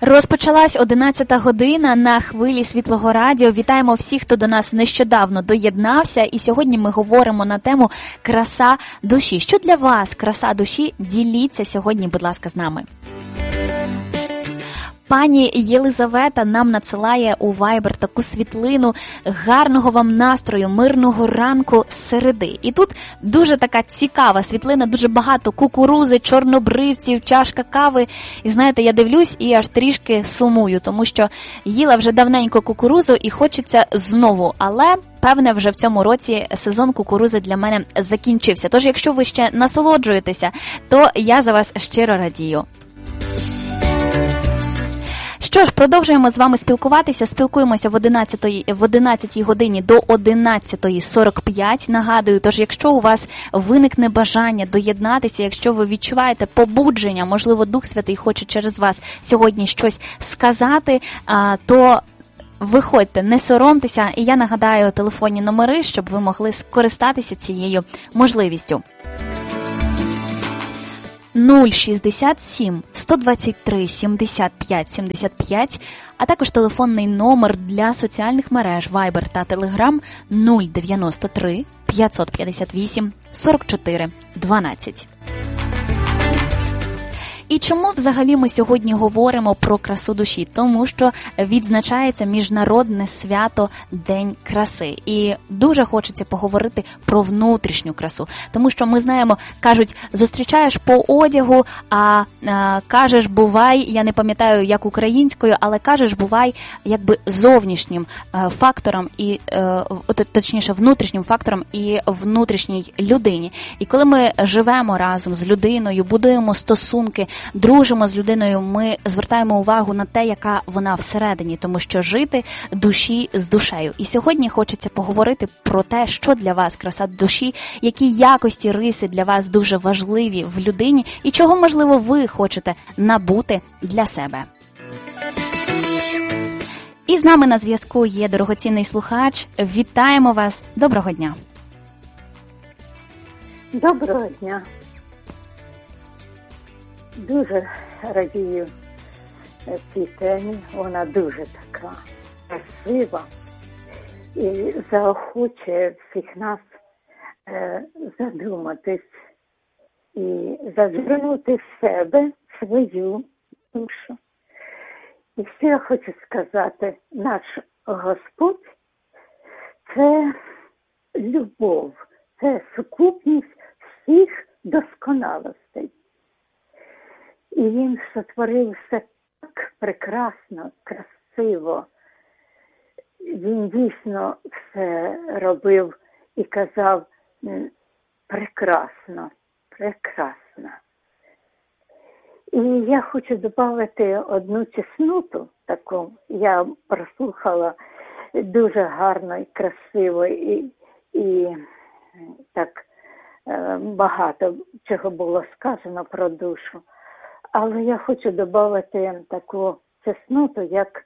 Розпочалась 11-та година на хвилі Світлого радіо. Вітаємо всіх, хто до нас нещодавно доєднався. І сьогодні ми говоримо на тему «Краса душі». Що для вас краса душі? Діліться сьогодні, будь ласка, з нами. Пані Єлизавета нам надсилає у Viber таку світлину. Гарного вам настрою, мирного ранку середи. І тут дуже така цікава світлина, дуже багато кукурузи, чорнобривців, чашка кави. І знаєте, я дивлюсь і аж трішки сумую, тому що їла вже давненько кукурузу і хочеться знову. Але, певне, вже в цьому році сезон кукурузи для мене закінчився. Тож, якщо ви ще насолоджуєтеся, то я за вас щиро радію. Що ж, продовжуємо з вами спілкуватися. Спілкуємося в 11 годині до 11:45, нагадую. Тож, якщо у вас виникне бажання доєднатися, якщо ви відчуваєте побудження, можливо, Дух Святий хоче через вас сьогодні щось сказати, то виходьте, не соромтеся. І я нагадаю телефонні номери, щоб ви могли скористатися цією можливістю. 067 123 75 75, а також телефонний номер для соціальних мереж Viber та Telegram 093 558 44 12. І чому взагалі ми сьогодні говоримо про красу душі? Тому що відзначається Міжнародне свято День краси. І дуже хочеться поговорити про внутрішню красу. Тому що ми знаємо, кажуть, зустрічаєш по одягу, а кажеш бувай, я не пам'ятаю як українською, але кажеш бувай якби зовнішнім фактором, і точніше внутрішнім фактором і внутрішній людині. І коли ми живемо разом з людиною, будуємо стосунки, дружимо з людиною, ми звертаємо увагу на те, яка вона всередині, тому що жити душі з душею. І сьогодні хочеться поговорити про те, що для вас краса душі, які якості, риси для вас дуже важливі в людині і чого, можливо, ви хочете набути для себе. І з нами на зв'язку є дорогоцінний слухач. Вітаємо вас. Доброго дня. Доброго дня. Дуже радію цій темі, вона дуже така красива і заохочує всіх нас задуматись і зазирнути в себе, в свою душу. І все я хочу сказати, наш Господь – це любов, це сукупність всіх досконалостей. І Він сотворив все так прекрасно, красиво. Він дійсно все робив і казав прекрасно, прекрасно. І я хочу додати одну чесноту таку. Я прослухала дуже гарно і красиво, і так багато чого було сказано про душу. Але я хочу додати таку чесноту, як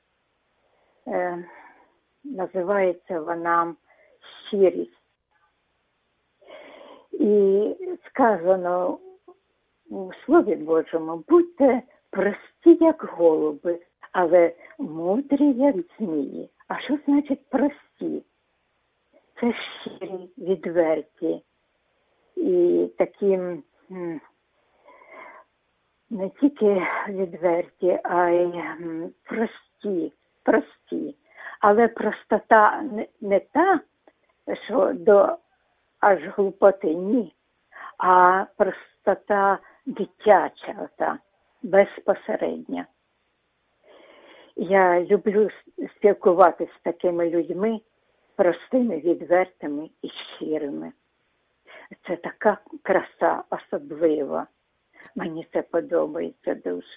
називається вона щирість. І сказано у Слові Божому, будьте прості, як голуби, але мудрі, як змії. А що значить прості? Це щирі, відверті і такі не тільки відверті, а й прості. Але простота не та, що до аж глупоти, ні, а простота дитяча, ота, безпосередня. Я люблю спілкуватися з такими людьми, простими, відвертими і щирими. Це така краса особлива. Мені це подобається дуже.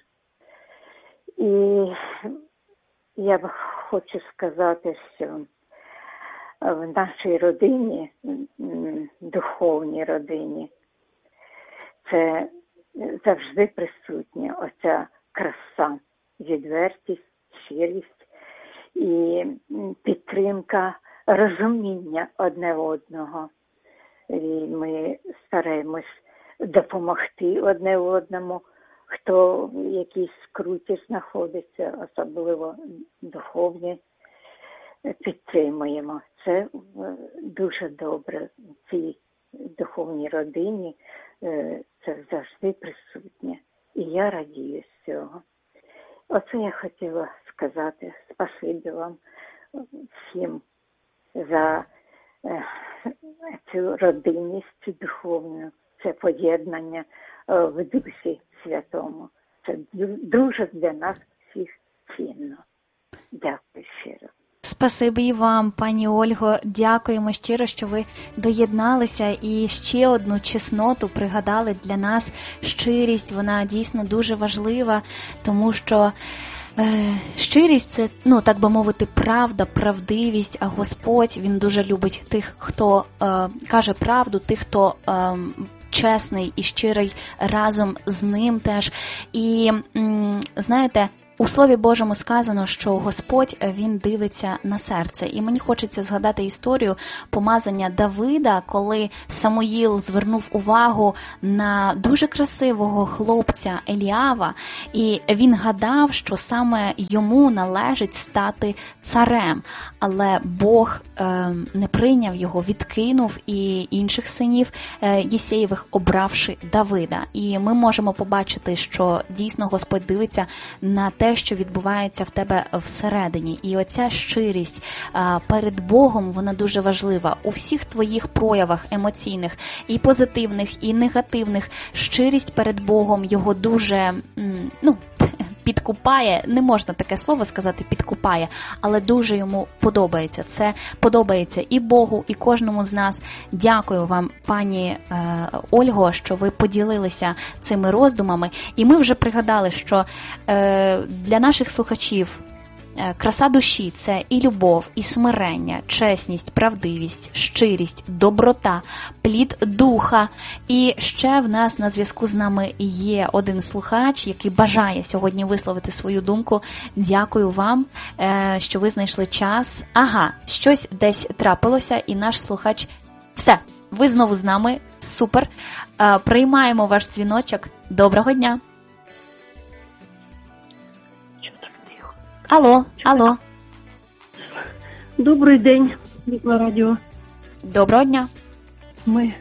І я хочу сказати, що в нашій родині, духовній родині, це завжди присутня оця краса, відвертість, щирість і підтримка, розуміння одне одного. І ми стараємось допомогти одне одному, хто в якійсь скруті знаходиться, особливо духовні, підтримуємо. Це дуже добре. В цій духовній родині це завжди присутнє. І я радію з цього. Оце я хотіла сказати. Спасибі вам всім за цю родинність духовну, це поєднання в Дусі Святому. Це дуже для нас всіх цінно. Дякую щиро. Спасибі вам, пані Ольго. Дякуємо щиро, що ви доєдналися і ще одну чесноту пригадали для нас. Щирість, вона дійсно дуже важлива, тому що щирість – це, так би мовити, правда, правдивість, а Господь, Він дуже любить тих, хто каже правду, тих, хто чесний і щирий разом з ним теж. І, знаєте, у Слові Божому сказано, що Господь, Він дивиться на серце. І мені хочеться згадати історію помазання Давида, коли Самуїл звернув увагу на дуже красивого хлопця Еліава, і він гадав, що саме йому належить стати царем. Але Бог не прийняв його, відкинув і інших синів Єсеєвих, обравши Давида. І ми можемо побачити, що дійсно Господь дивиться на те, що відбувається в тебе всередині. І оця щирість перед Богом, вона дуже важлива. У всіх твоїх проявах емоційних, і позитивних, і негативних, щирість перед Богом його дуже, підкупає, не можна таке слово сказати, підкупає, але дуже йому подобається. Це подобається і Богу, і кожному з нас. Дякую вам, пані Ольго, що ви поділилися цими роздумами. І ми вже пригадали, що для наших слухачів краса душі – це і любов, і смирення, чесність, правдивість, щирість, доброта, плід духа. І ще в нас на зв'язку з нами є один слухач, який бажає сьогодні висловити свою думку. Дякую вам, що ви знайшли час. Ага, щось десь трапилося, і наш слухач... Все, ви знову з нами, супер. Приймаємо ваш дзвіночок. Доброго дня. Алло. Добрий день, Світло Радіо. Доброго дня. Ми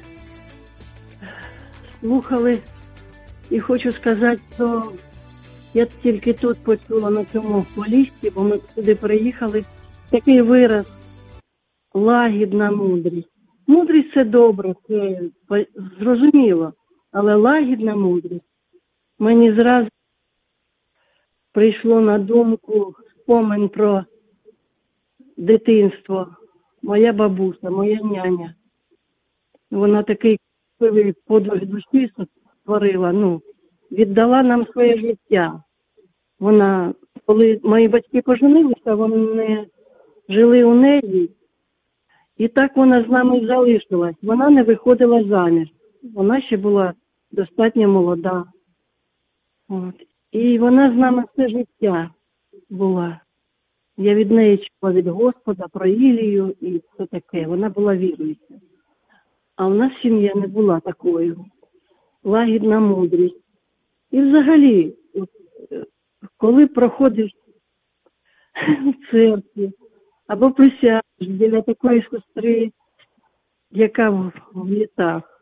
слухали і хочу сказати, що я тільки тут почула на цьому полісті, бо ми сюди приїхали, такий вираз лагідна мудрість. Мудрість – це добре, це зрозуміло, але лагідна мудрість. Мені зразу прийшло на думку спомин про дитинство. Моя бабуся, моя няня. Вона такий красивий подвиг душі створила, віддала нам своє життя. Вона, коли мої батьки поженилися, вони жили у неї, і так вона з нами залишилась. Вона не виходила заміж. Вона ще була достатньо молода. От. І вона з нами все життя була. Я від неї чула від Господа про Ілію і все таке. Вона була віруюча. А в нас сім'я не була такою. Лагідна мудрість. І взагалі, коли проходиш в церкві або присягаєш біля такої сестри, яка в літах,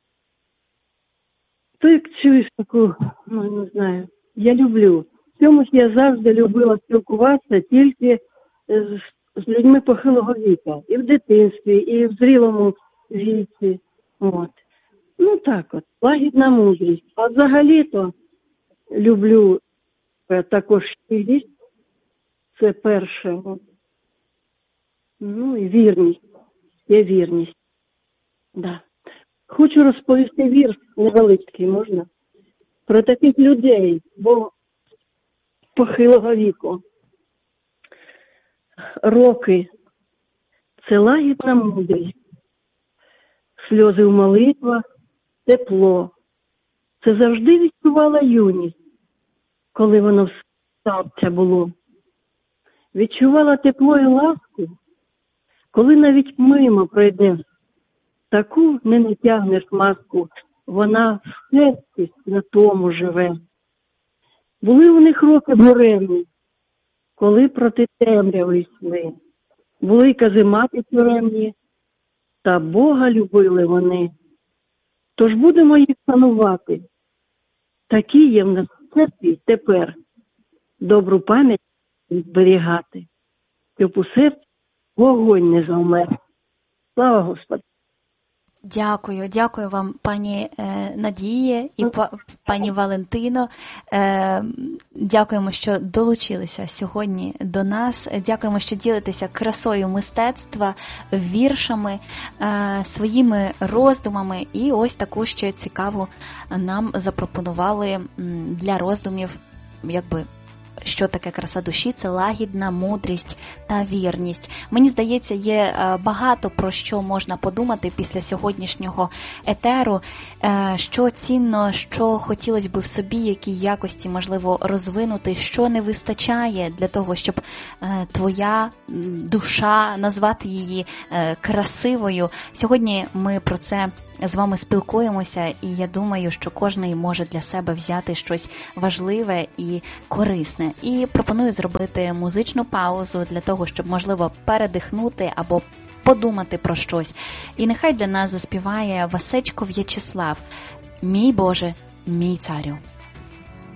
то як чуєш таку, не знаю, я люблю. В цьому ж я завжди любила спілкуватися тільки з людьми похилого віку. І в дитинстві, і в зрілому віці. От. Так от, лагідна мудрість. А взагалі-то люблю також щирість. Це перше. І вірність. Є вірність. Да. Хочу розповісти вірш невеличкий, можна? Про таких людей, бо похилого віку. Роки – це лагідна мудрість. Сльози в молитвах – тепло. Це завжди відчувала юність, коли воно в серця було. Відчувала тепло і ласку, коли навіть мимо пройдеш. Таку не натягнеш маску, вона в серці на тому живе. Були у них роки буремні, коли проти темряви йшли. Були й каземати тюремні, та Бога любили вони. Тож будемо їх шанувати. Такі є в нас в церкві тепер. Добру пам'ять зберігати, щоб у серці вогонь не завмер. Слава Господу! Дякую вам, пані Надії і пані Валентино. Дякуємо, що долучилися сьогодні до нас. Дякуємо, що ділитеся красою мистецтва, віршами, своїми роздумами. І ось таку ще цікаву нам запропонували для роздумів, що таке краса душі? Це лагідна мудрість та вірність. Мені здається, є багато про що можна подумати після сьогоднішнього етеру, що цінно, що хотілося б в собі, які якості, можливо, розвинути, що не вистачає для того, щоб твоя душа, назвати її красивою. Сьогодні ми про це з вами спілкуємося, і я думаю, що кожен може для себе взяти щось важливе і корисне. І пропоную зробити музичну паузу для того, щоб, можливо, передихнути або подумати про щось. І нехай для нас заспіває Васечко В'ячеслав «Мій Боже, мій царю».